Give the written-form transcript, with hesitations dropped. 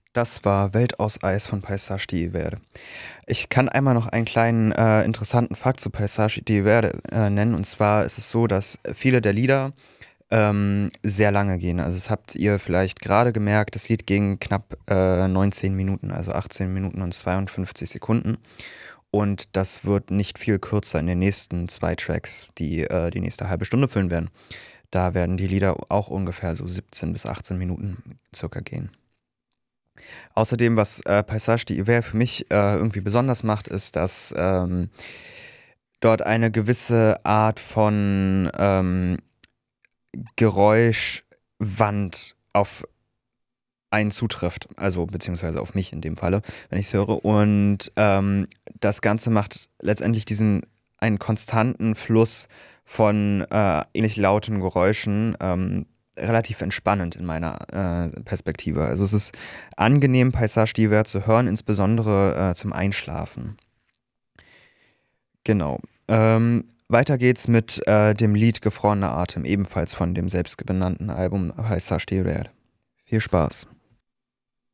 Das war Welt aus Eis von Paisage die Verde. Ich kann einmal noch einen kleinen interessanten Fakt zu Paisage die Verde nennen. Und zwar ist es so, dass viele der Lieder sehr lange gehen. Also das habt ihr vielleicht gerade gemerkt, das Lied ging knapp 19 Minuten, also 18 Minuten und 52 Sekunden. Und das wird nicht viel kürzer in den nächsten zwei Tracks, die die nächste halbe Stunde füllen werden. Da werden die Lieder auch ungefähr so 17 bis 18 Minuten circa gehen. Außerdem, was Paysage d'Hiver für mich irgendwie besonders macht, ist, dass dort eine gewisse Art von Geräuschwand auf einen zutrifft, also beziehungsweise auf mich in dem Falle, wenn ich es höre. Und das Ganze macht letztendlich einen konstanten Fluss von ähnlich lauten Geräuschen relativ entspannend in meiner Perspektive. Also es ist angenehm, Paysage d'Hiver zu hören, insbesondere zum Einschlafen. Genau. Weiter geht's mit dem Lied Gefrorener Atem, ebenfalls von dem selbstbenannten Album Paysage d'Hiver. Viel Spaß.